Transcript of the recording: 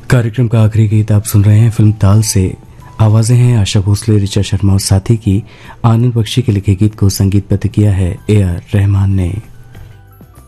कार्यक्रम का आखिरी गीत आप सुन रहे हैं फिल्म ताल से। आवाजें हैं आशा भोसले, ऋचा शर्मा और साथी की। आनंद बख्शी के लिखे गीत को संगीतबद्ध किया है AR रहमान ने।